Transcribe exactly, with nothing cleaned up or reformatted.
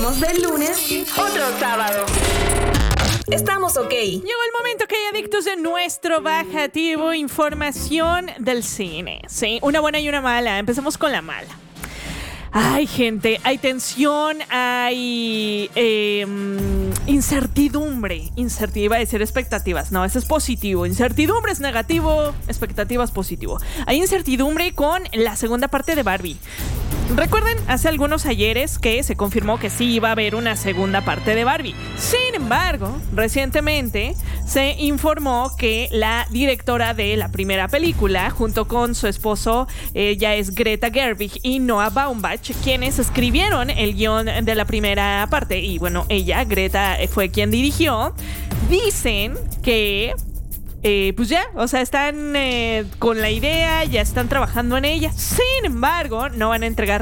vemos del lunes, otro sábado. Estamos ok. Llegó el momento que hay adictos de nuestro bajativo. Información del cine. Sí, una buena y una mala. Empecemos con la mala. Ay, gente, hay tensión, hay eh, incertidumbre. Incertidumbre, iba a decir expectativas. No, eso es positivo. Incertidumbre es negativo, expectativas positivo. Hay incertidumbre con la segunda parte de Barbie. Recuerden, hace algunos ayeres que se confirmó que sí iba a haber una segunda parte de Barbie. Sin embargo, recientemente se informó que la directora de la primera película, junto con su esposo, ella es Greta Gerwig y Noah Baumbach, quienes escribieron el guión de la primera parte, y bueno, ella, Greta, fue quien dirigió, dicen que... Eh, pues ya, o sea, están eh, con la idea, ya están trabajando en ella. Sin embargo, no van a entregar